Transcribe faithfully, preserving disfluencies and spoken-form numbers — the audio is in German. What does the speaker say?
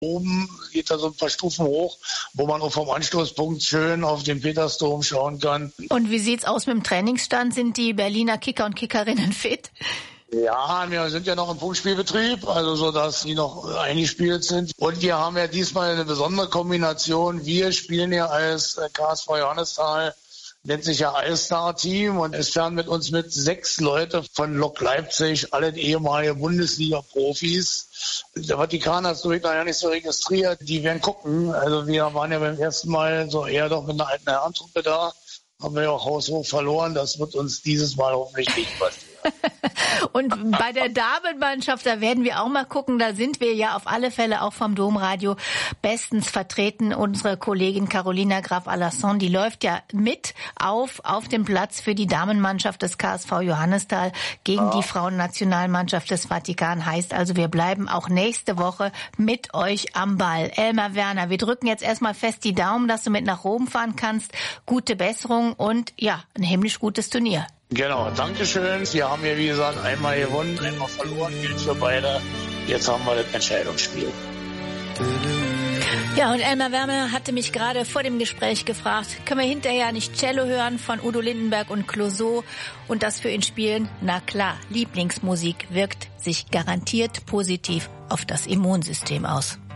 Oben geht da so ein paar Stufen hoch, wo man auch vom Anstoßpunkt schön auf den Petersdom schauen kann. Und wie sieht's aus mit dem Trainingsstand? Sind die Berliner Kicker und Kickerinnen fit? Ja, wir sind ja noch im Punktspielbetrieb, also so, dass die noch eingespielt sind. Und wir haben ja diesmal eine besondere Kombination. Wir spielen ja als K S V Johannisthal, nennt sich ja All-Star-Team, und es fahren mit uns mit sechs Leute von Lok Leipzig, alle ehemalige Bundesliga-Profis. Der Vatikan hat es durch ja nicht so registriert. Die werden gucken. Also wir waren ja beim ersten Mal so eher doch mit einer alten Herrentruppe da. Haben wir ja auch haushoch verloren. Das wird uns dieses Mal hoffentlich nicht passieren. Und bei der Damenmannschaft, da werden wir auch mal gucken, da sind wir ja auf alle Fälle auch vom Domradio bestens vertreten. Unsere Kollegin Carolina Graf-Alasson, die läuft ja mit auf auf dem Platz für die Damenmannschaft des K S V Johannisthal gegen ja. die Frauennationalmannschaft des Vatikan. Heißt also, wir bleiben auch nächste Woche mit euch am Ball. Elmar Werner, wir drücken jetzt erstmal fest die Daumen, dass du mit nach Rom fahren kannst. Gute Besserung und ja, ein himmlisch gutes Turnier. Genau, Dankeschön. Wir haben ja, wie gesagt, einmal gewonnen, einmal verloren, gilt für beide. Jetzt haben wir das Entscheidungsspiel. Ja, und Elmar Werner hatte mich gerade vor dem Gespräch gefragt, können wir hinterher nicht Cello hören von Udo Lindenberg und Clouseau und das für ihn spielen? Na klar, Lieblingsmusik wirkt sich garantiert positiv auf das Immunsystem aus.